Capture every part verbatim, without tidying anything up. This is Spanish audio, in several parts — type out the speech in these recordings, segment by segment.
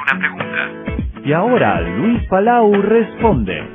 una pregunta. Y ahora Luis Palau responde.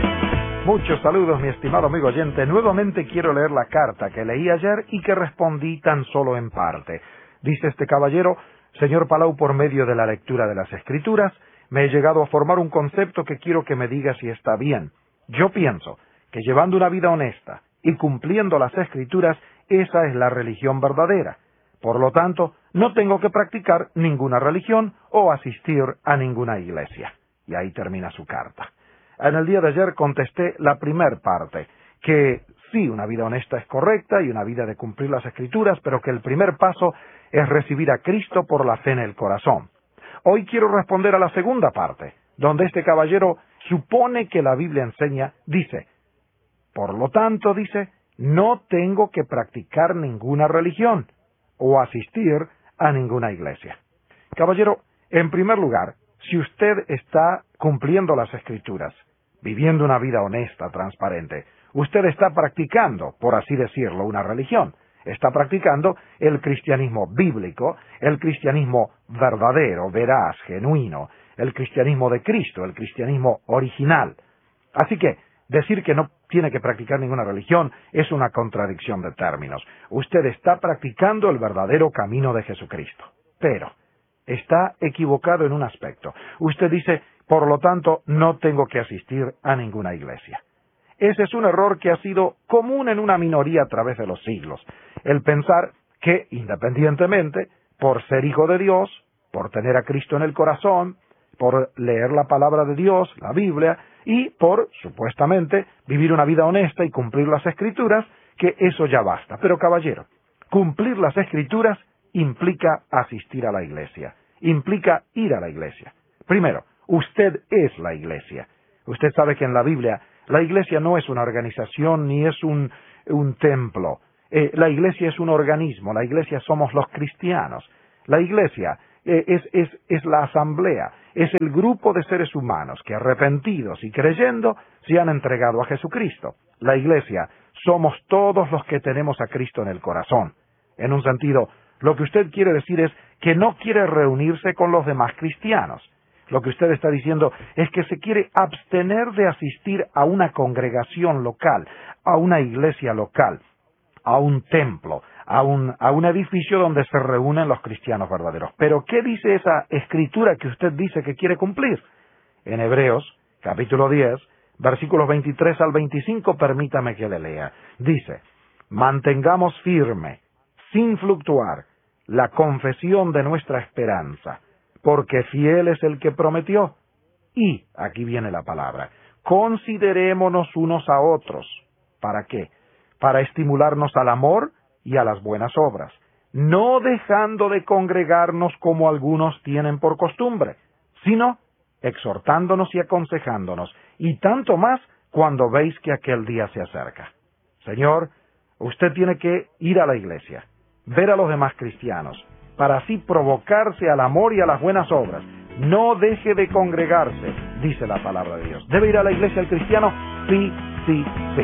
Muchos saludos, mi estimado amigo oyente. Nuevamente quiero leer la carta que leí ayer y que respondí tan solo en parte. Dice este caballero: señor Palau, por medio de la lectura de las Escrituras, me he llegado a formar un concepto que quiero que me diga si está bien. Yo pienso que llevando una vida honesta y cumpliendo las Escrituras, esa es la religión verdadera. Por lo tanto, no tengo que practicar ninguna religión o asistir a ninguna iglesia. Y ahí termina su carta. En el día de ayer contesté la primer parte, que sí, una vida honesta es correcta y una vida de cumplir las Escrituras, pero que el primer paso es recibir a Cristo por la fe en el corazón. Hoy quiero responder a la segunda parte, donde este caballero supone que la Biblia enseña, dice, por lo tanto, dice, no tengo que practicar ninguna religión o asistir a ninguna iglesia. Caballero, en primer lugar, si usted está cumpliendo las Escrituras, viviendo una vida honesta, transparente, usted está practicando, por así decirlo, una religión. Está practicando el cristianismo bíblico, el cristianismo verdadero, veraz, genuino, el cristianismo de Cristo, el cristianismo original. Así que decir que no tiene que practicar ninguna religión es una contradicción de términos. Usted está practicando el verdadero camino de Jesucristo. Pero está equivocado en un aspecto. Usted dice, por lo tanto, no tengo que asistir a ninguna iglesia. Ese es un error que ha sido común en una minoría a través de los siglos. El pensar que, independientemente, por ser hijo de Dios, por tener a Cristo en el corazón, por leer la palabra de Dios, la Biblia, y por, supuestamente, vivir una vida honesta y cumplir las Escrituras, que eso ya basta. Pero, caballero, cumplir las Escrituras implica asistir a la iglesia, implica ir a la iglesia. Primero, usted es la iglesia. Usted sabe que en la Biblia la iglesia no es una organización ni es un, un templo. Eh, la iglesia es un organismo, la iglesia somos los cristianos. La iglesia eh, es, es, es la asamblea, es el grupo de seres humanos que arrepentidos y creyendo se han entregado a Jesucristo. La iglesia somos todos los que tenemos a Cristo en el corazón. En un sentido, lo que usted quiere decir es que no quiere reunirse con los demás cristianos. Lo que usted está diciendo es que se quiere abstener de asistir a una congregación local, a una iglesia local, a un templo, a un, a un edificio donde se reúnen los cristianos verdaderos. Pero, ¿qué dice esa escritura que usted dice que quiere cumplir? En Hebreos, capítulo diez, versículos veintitrés al veinticinco, permítame que le lea. Dice, mantengamos firme, sin fluctuar, la confesión de nuestra esperanza, porque fiel es el que prometió. Y, aquí viene la palabra, considerémonos unos a otros. ¿Para qué? Para estimularnos al amor y a las buenas obras, no dejando de congregarnos como algunos tienen por costumbre, sino exhortándonos y aconsejándonos, y tanto más cuando veis que aquel día se acerca. Señor, usted tiene que ir a la iglesia, ver a los demás cristianos, para así provocarse al amor y a las buenas obras. No deje de congregarse, dice la palabra de Dios. ¿Debe ir a la iglesia el cristiano? Sí, sí, sí.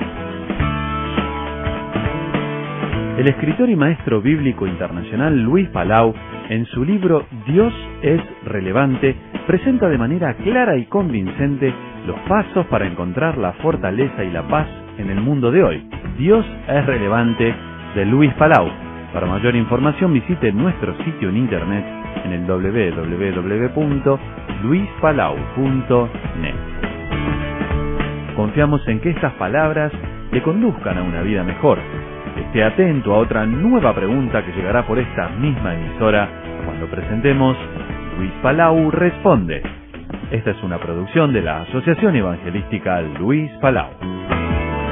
El escritor y maestro bíblico internacional Luis Palau, en su libro Dios es relevante, presenta de manera clara y convincente los pasos para encontrar la fortaleza y la paz en el mundo de hoy. Dios es relevante, de Luis Palau. Para mayor información visite nuestro sitio en internet en el doble u doble u doble u punto luis palau punto net. Confiamos en que estas palabras le conduzcan a una vida mejor. Esté atento a otra nueva pregunta que llegará por esta misma emisora cuando presentemos Luis Palau Responde. Esta es una producción de la Asociación Evangelística Luis Palau.